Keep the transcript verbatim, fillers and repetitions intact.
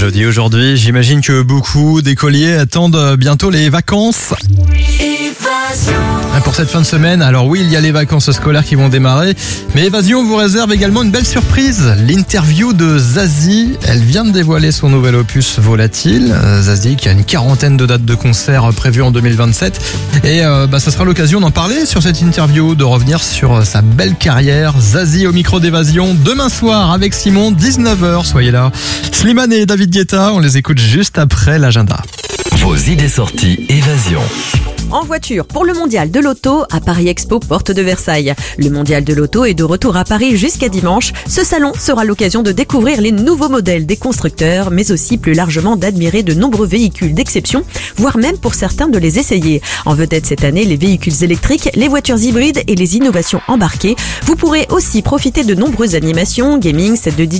jeudi aujourd'hui. J'imagine que beaucoup d'écoliers attendent bientôt les vacances. Pour cette fin de semaine, alors oui, il y a les vacances scolaires qui vont démarrer, mais Évasion vous réserve également une belle surprise. L'interview de Zazie, elle vient de dévoiler son nouvel opus Volatile. Euh, Zazie qui a une quarantaine de dates de concerts prévues en deux mille vingt-sept. Et euh, bah, ça sera l'occasion d'en parler sur cette interview, de revenir sur sa belle carrière. Zazie au micro d'Évasion, demain soir avec Simon, dix-neuf heures, soyez là. Slimane et David Guetta, on les écoute juste après l'agenda. Vos idées sorties Évasion. En voiture pour le mondial de l'auto à Paris Expo, porte de Versailles. Le mondial de l'auto est de retour à Paris jusqu'à dimanche. Ce salon sera l'occasion de découvrir les nouveaux modèles des constructeurs, mais aussi plus largement d'admirer de nombreux véhicules d'exception, voire même pour certains de les essayer. En vedette cette année, les véhicules électriques, les voitures hybrides et les innovations embarquées. Vous pourrez aussi profiter de nombreuses animations, gaming, sets de D J,